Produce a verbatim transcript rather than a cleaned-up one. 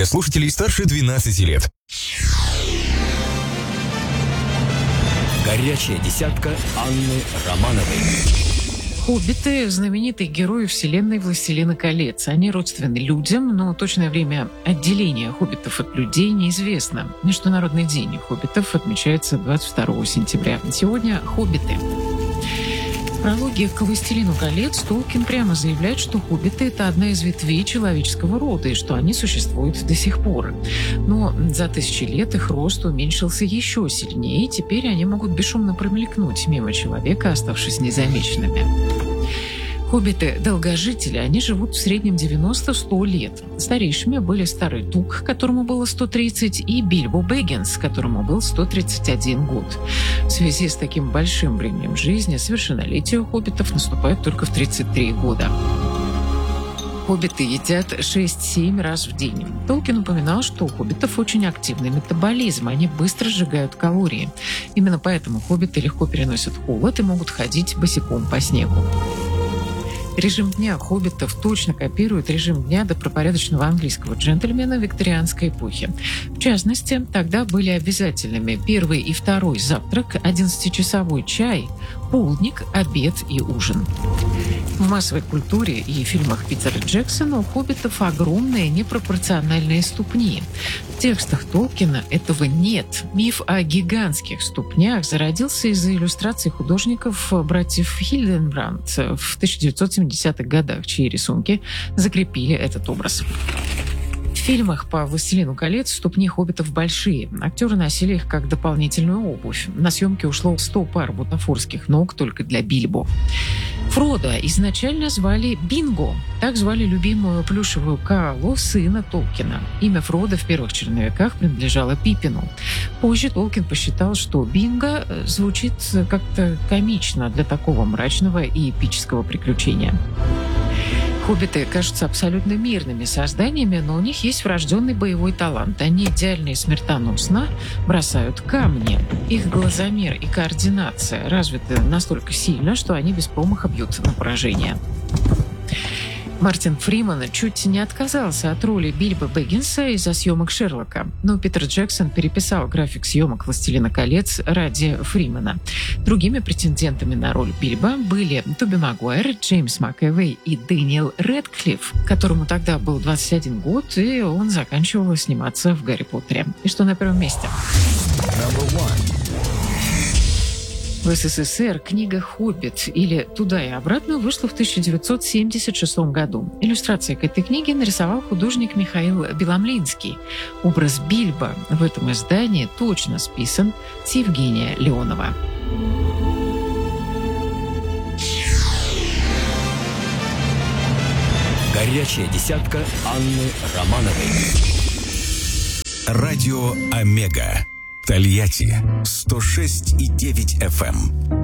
для слушателей старше двенадцати лет. Горячая десятка Анны Романовой. Хоббиты – знаменитые герои вселенной «Властелина колец». Они родственны людям, но точное время отделения хоббитов от людей неизвестно. Международный день хоббитов отмечается двадцать второго сентября. Сегодня хоббиты. В прологе к «Властелину колец» Толкин прямо заявляет, что хоббиты – это одна из ветвей человеческого рода, и что они существуют до сих пор. Но за тысячи лет их рост уменьшился еще сильнее, и теперь они могут бесшумно промелькнуть мимо человека, оставшись незамеченными. Хоббиты – долгожители, они живут в среднем девяносто-сто лет. Старейшими были Старый Тук, которому было сто тридцать, и Бильбо Бэггинс, которому был сто тридцать один год. В связи с таким большим временем жизни совершеннолетие у хоббитов наступает только в тридцать три года. Хоббиты едят шесть-семь раз в день. Толкин упоминал, что у хоббитов очень активный метаболизм, они быстро сжигают калории. Именно поэтому хоббиты легко переносят холод и могут ходить босиком по снегу. Режим дня хоббитов точно копирует режим дня добропорядочного английского джентльмена викторианской эпохи. В частности, тогда были обязательными первый и второй завтрак, одиннадцатичасовой чай, полдник, обед и ужин. В массовой культуре и фильмах Питера Джексона у хоббитов огромные непропорциональные ступни. В текстах Толкина этого нет. Миф о гигантских ступнях зародился из-за иллюстраций художников братьев Хильденбранд в тысяча девятьсот семидесятых годах, чьи рисунки закрепили этот образ. В фильмах по «Властелину колец» ступни хоббитов большие. Актеры носили их как дополнительную обувь. На съемки ушло сто пар бутафорских ног только для Бильбо. Фродо изначально звали Бинго. Так звали любимую плюшевую коалу сына Толкина. Имя Фродо в первых черновиках принадлежало Пиппину. Позже Толкин посчитал, что Бинго звучит как-то комично для такого мрачного и эпического приключения. Хоббиты кажутся абсолютно мирными созданиями, но у них есть врожденный боевой талант. Они идеально и смертоносно бросают камни. Их глазомер и координация развиты настолько сильно, что они без промаха бьют на поражение. Мартин Фриман чуть не отказался от роли Бильбо Бэггинса из-за съемок Шерлока, но Питер Джексон переписал график съемок «Властелина колец» ради Фримана. Другими претендентами на роль Бильбо были Тоби Магуайр, Джеймс МакЭвой и Дэниел Рэдклифф, которому тогда был двадцать один год, и он заканчивал сниматься в «Гарри Поттере». И что на первом месте? В СССР книга «Хоббит» или «Туда и обратно» вышла в тысяча девятьсот семьдесят шестом году. Иллюстрации к этой книге нарисовал художник Михаил Беломлинский. Образ Бильбо в этом издании точно списан с Евгения Леонова. Горячая десятка Анны Романовой. Радио Омега. Тольятти сто шесть и девять эф эм.